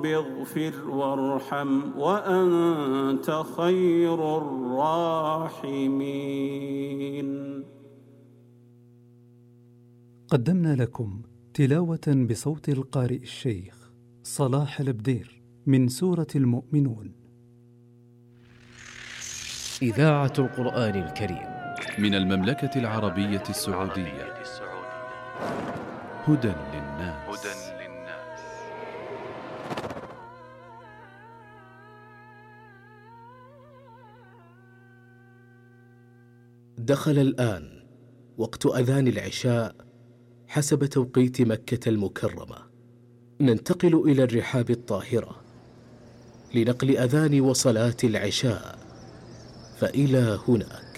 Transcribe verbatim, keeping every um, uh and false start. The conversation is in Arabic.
رب اغفر وارحم وأنت خير الراحمين. قدمنا لكم تلاوة بصوت القارئ الشيخ صلاح البدير من سورة المؤمنون. إذاعة القرآن الكريم من المملكة العربية السعودية. هدى للناس. دخل الآن وقت أذان العشاء حسب توقيت مكة المكرمة. ننتقل إلى الرحاب الطاهرة لنقل أذان وصلاة العشاء، فإلى هنا